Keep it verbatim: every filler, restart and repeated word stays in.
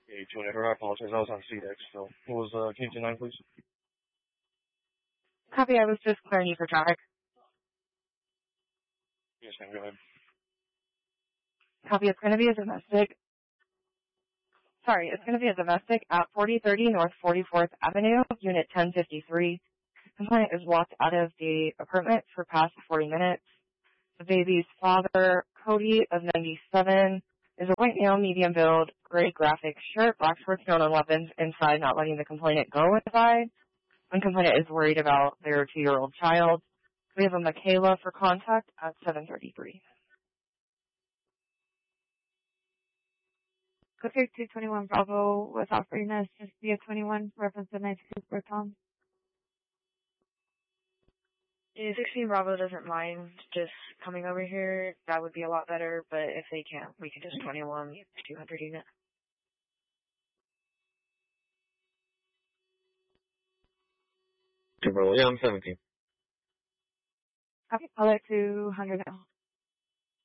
Hey, Junior, I apologize. I was on C DEX, so what was, uh, can you nine, please? Copy, I was just clearing you for traffic. Yes, ma'am, go ahead. Copy, it's going to be a domestic. Sorry, it's going to be a domestic at forty thirty North forty-fourth Avenue, Unit ten fifty-three. Complainant is walked out of the apartment for past forty minutes. The baby's father, Cody, of ninety-seven, is a white male, medium build, gray graphic shirt, black shorts, known on weapons inside, not letting the complainant go inside. One complainant is worried about their two-year-old child. We have a Michaela for contact at seven thirty-three. Clear two twenty-one Bravo was offering us just via twenty-one, reference to ninety-two for Tom. If sixteen Bravo doesn't mind just coming over here, that would be a lot better, but if they can't, we can just twenty-one, two hundred unit. Two Bravo, yeah, I'm seventeen. Copy, I'll let two hundred now.